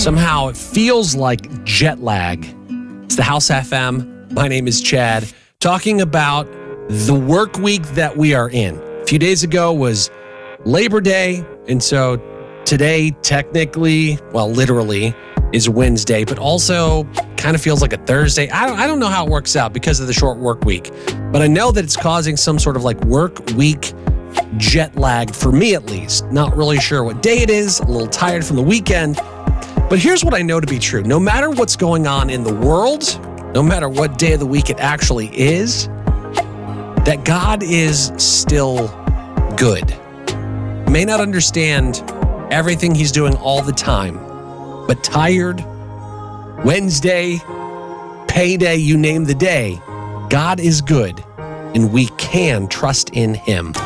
Somehow it feels like jet lag. It's the House FM. My name is Chad, talking about the work week that we are in. A few days ago was Labor Day, and so today technically, well, literally, is Wednesday, but also kind of feels like a Thursday. I don't know how it works out because of the short work week, but I know that it's causing some sort of like work week jet lag for me at least. Not really sure what day it is, a little tired from the weekend. But here's what I know to be true. No matter what's going on in the world, no matter what day of the week it actually is, that God is still good. You may not understand everything he's doing all the time, but tired, Wednesday, payday, you name the day, God is good, and we can trust in him.